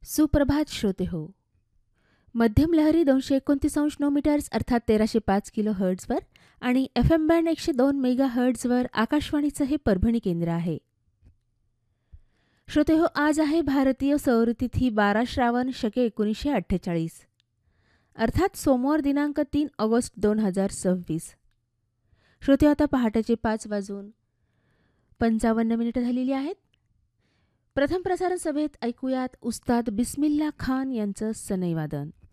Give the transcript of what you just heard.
सुप्रभात श्रोते हो. मध्यम लहरी 229 मीटर्स अर्थात 1305 किलो हर्ट्झवर आणि एफ एम बँड 102 मेगा हर्ट्झवर आकाशवाणीचं हे परभणी केंद्र आहे. श्रोते हो, आज आहे भारतीय सौर तिथी 12 श्रावण शके 1948 अर्थात सोमवार दिनांक 3 ऑगस्ट 2026. श्रोते, आता पहाटेचे 5:55 झालेली आहेत. प्रथम प्रसारण सभेत ऐकूयात उस्ताद बिस्मिल्ला खान यांचं सनईवादन.